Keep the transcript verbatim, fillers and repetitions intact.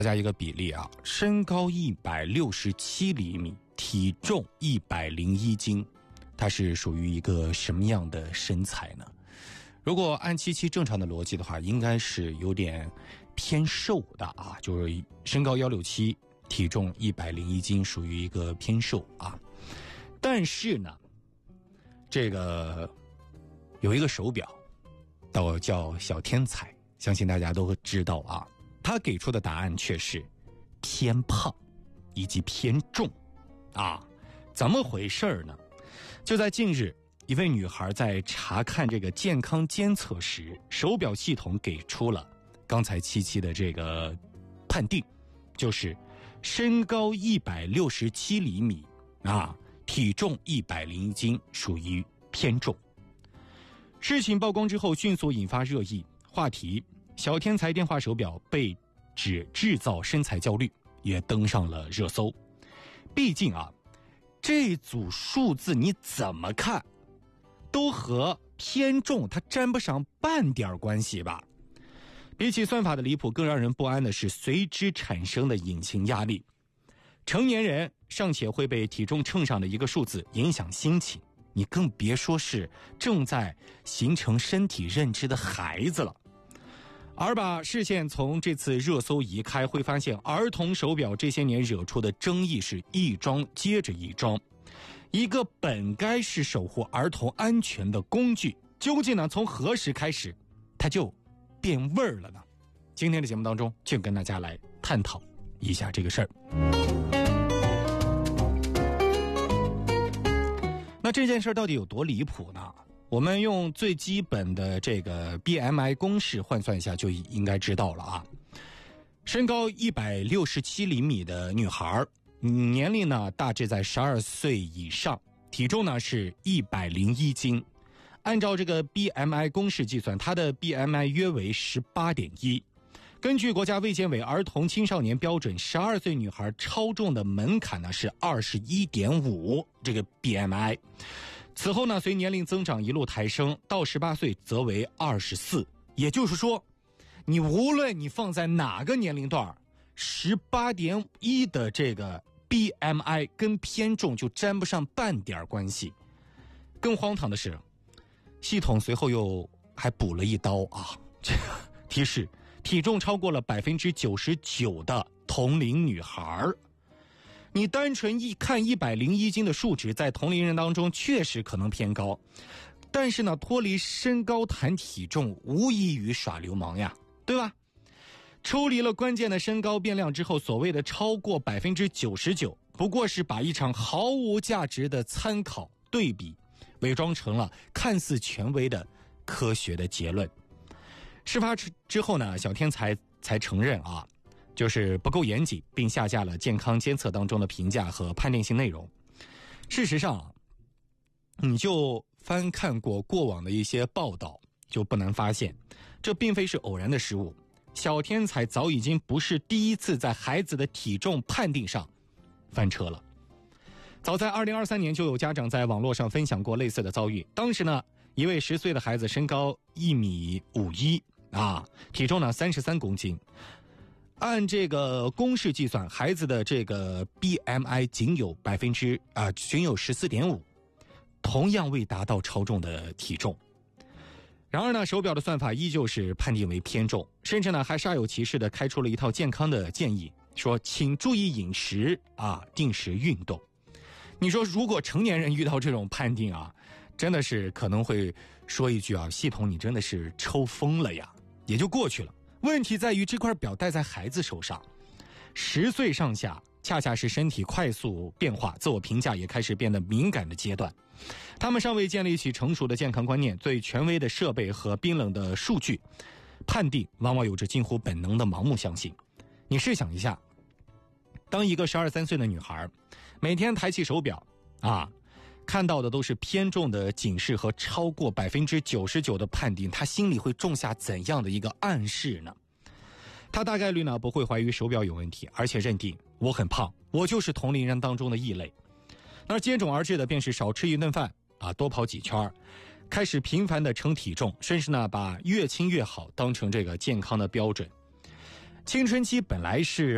大家一个比例啊，身高一百六十七厘米，体重一百零一斤，它是属于一个什么样的身材呢？如果按七七正常的逻辑的话，应该是有点偏瘦的啊，就是身高一六七，体重一百零一斤，属于一个偏瘦啊。但是呢，这个有一个手表，到叫小天才，相信大家都知道啊。他给出的答案却是偏胖以及偏重啊，怎么回事呢？就在近日，一位女孩在查看这个健康监测时，手表系统给出了刚才七七的这个判定，就是身高一百六十七厘米啊，体重一百零一斤，属于偏重。事情曝光之后，迅速引发热议，话题小天才电话手表被指制造身材焦虑，也登上了热搜。毕竟啊，这组数字你怎么看都和偏重它沾不上半点关系吧。比起算法的离谱，更让人不安的是随之产生的隐形压力。成年人尚且会被体重秤上的一个数字影响心情，你更别说是正在形成身体认知的孩子了。而把视线从这次热搜移开，会发现儿童手表这些年惹出的争议是一桩接着一桩。一个本该是守护儿童安全的工具，究竟呢从何时开始它就变味儿了呢？今天的节目当中就跟大家来探讨一下这个事儿。那这件事到底有多离谱呢？我们用最基本的这个 B M I 公式换算一下就应该知道了啊。身高一百六十七厘米的女孩，年龄呢大致在十二岁以上，体重呢是一百零一斤。按照这个 B M I 公式计算，她的 B M I 约为 十八点一。根据国家卫健委儿童青少年标准，十二岁女孩超重的门槛呢是 二十一点五 这个 B M I。此后呢，随年龄增长一路抬升，到十八岁则为二十四。也就是说，你无论你放在哪个年龄段 十八点一 的这个 B M I 跟偏重就沾不上半点关系。更荒唐的是，系统随后又还补了一刀啊，这个提示体重超过了 百分之九十九 的同龄女孩。你单纯一看一百零一斤的数值，在同龄人当中确实可能偏高，但是呢，脱离身高谈体重无异于耍流氓呀，对吧？抽离了关键的身高变量之后，所谓的超过 百分之九十九 不过是把一场毫无价值的参考对比伪装成了看似权威的科学的结论。事发之后呢，小天才才承认啊，就是不够严谨，并下架了健康监测当中的评价和判定性内容。事实上，你就翻看过过往的一些报道，就不难发现，这并非是偶然的失误。小天才早已经不是第一次在孩子的体重判定上翻车了。早在二零二三年，就有家长在网络上分享过类似的遭遇。当时呢，一位十岁的孩子身高一米五一啊，体重呢三十三公斤。按这个公式计算，孩子的这个 B M I 仅有百分之啊，仅有 十四点五， 同样未达到超重的体重。然而呢，手表的算法依旧是判定为偏重，甚至呢还煞有其事的开出了一套健康的建议，说请注意饮食啊，定时运动。你说如果成年人遇到这种判定啊，真的是可能会说一句啊，系统你真的是抽风了呀，也就过去了。问题在于这块表戴在孩子手上，十岁上下恰恰是身体快速变化、自我评价也开始变得敏感的阶段。他们尚未建立起成熟的健康观念，对权威的设备和冰冷的数据判定往往有着近乎本能的盲目相信。你试想一下，当一个十二三岁的女孩每天抬起手表啊，看到的都是偏重的警示和超过 百分之九十九 的判定，她心里会种下怎样的一个暗示呢？她大概率呢不会怀疑手表有问题，而且认定我很胖，我就是同龄人当中的异类。那接踵而至的便是少吃一顿饭啊，多跑几圈，开始频繁的称体重，甚至呢把越轻越好当成这个健康的标准。青春期本来是